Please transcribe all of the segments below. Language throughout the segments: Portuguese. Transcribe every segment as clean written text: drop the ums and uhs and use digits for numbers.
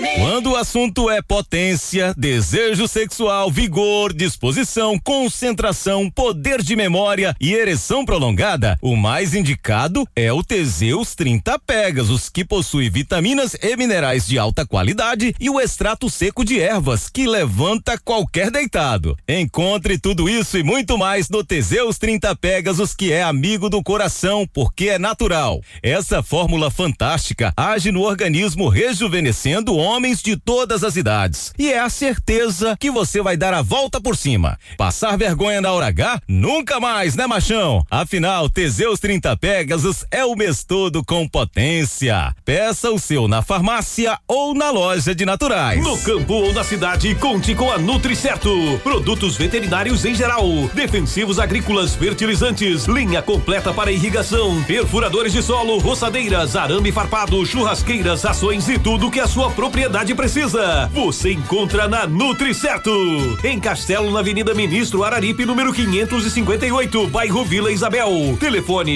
Quando o assunto é potência, desejo sexual, vigor, disposição, concentração, poder de memória e ereção prolongada, o mais indicado é o Teseus 30 Pegasus, que possui vitaminas e minerais de alta qualidade e o extrato seco de ervas, que levanta qualquer deitado. Encontre tudo isso e muito mais no Teseus 30 Pegasus, que é amigo do coração, porque é natural. Essa fórmula fantástica age no organismo, rejuvenescendo homens de todas as idades. E é a certeza que você vai dar a volta por cima. Passar vergonha na hora H? Nunca mais, né, machão? Afinal, Teseus 30 Pegasus é o mês todo com potência. Peça o seu na farmácia ou na loja de naturais. No campo ou na cidade, conte com a Nutricerto. Produtos veterinários em geral, defensivos agrícolas, fertilizantes, linha completa para irrigação, perfuradores de solo, roçadeiras, arame farpado, churrasqueiras, rações e tudo que a sua propriedade precisa. Você encontra na Nutricerto. Em Castelo, na Avenida Ministro Araripe, número 558, bairro Vila Isabel. Telefone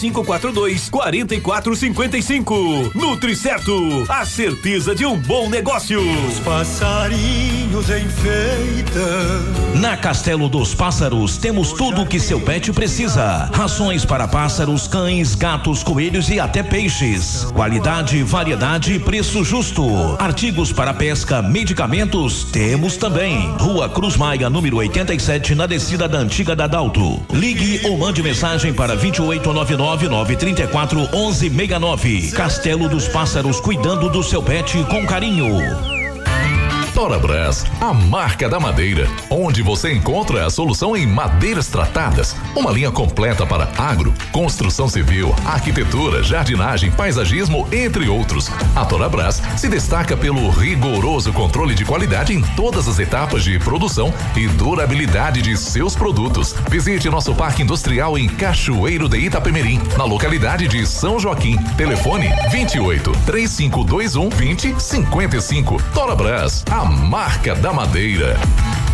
3542-4455. Nutricerto, a certeza de um bom negócio. Os passarinhos enfeitam. Na Castelo dos Pássaros temos tudo o que seu pet precisa. Rações para pássaros, cães, gatos, coelhos e até peixes. Qualidade, variedade e preço justo. Artigos para pesca, medicamentos, temos também. Rua Cruz Maia, número 87, na descida da antiga Dadalto. Ligue ou mande mensagem para 2899-934-1169. Castelo dos Pássaros, cuidando do seu pet com carinho. Torabras, a marca da madeira, onde você encontra a solução em madeiras tratadas, uma linha completa para agro, construção civil, arquitetura, jardinagem, paisagismo, entre outros. A Torabras se destaca pelo rigoroso controle de qualidade em todas as etapas de produção e durabilidade de seus produtos. Visite nosso parque industrial em Cachoeiro de Itapemirim, na localidade de São Joaquim. Telefone 28-3521-2055. Torabras, a marca da madeira.